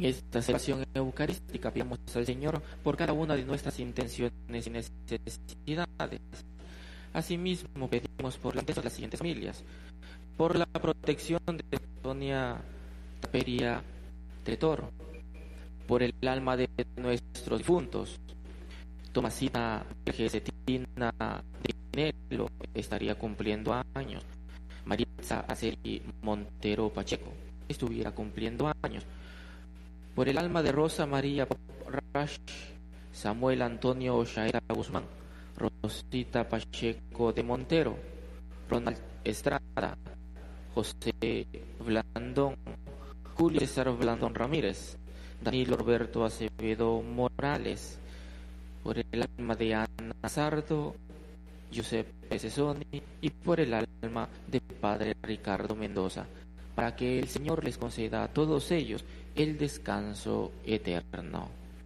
En esta celebración eucarística pidamos al Señor por cada una de nuestras intenciones y necesidades. Asimismo pedimos por la intención de las siguientes familias: por la protección de Antonia Taperia Tretor, por el alma de nuestros difuntos. Tomasina Gesetina de Nelo estaría cumpliendo años. Maritza Aceri Montero Pacheco estuviera cumpliendo años. Por el alma de Rosa María Rash, Samuel Antonio Oshaera Guzmán, Rosita Pacheco de Montero, Ronald Estrada, José Blandón, Julio César Blandón Ramírez, Danilo Roberto Acevedo Morales. Por el alma de Ana Sardo, Giuseppe Cesoni, y por el alma de Padre Ricardo Mendoza, para que el Señor les conceda a todos ellos el descanso eterno.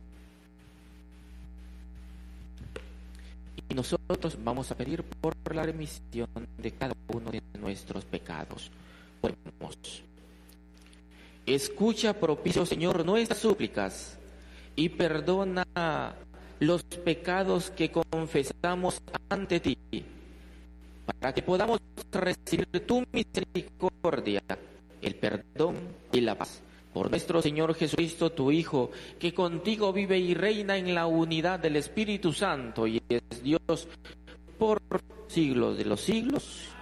Y nosotros vamos a pedir por la remisión de cada uno de nuestros pecados. Oremos. Escucha, propicio Señor, nuestras súplicas y perdona los pecados que confesamos ante ti, para que podamos recibir tu misericordia, el perdón y la paz. Por nuestro Señor Jesucristo, tu Hijo, que contigo vive y reina en la unidad del Espíritu Santo y es Dios por siglos de los siglos.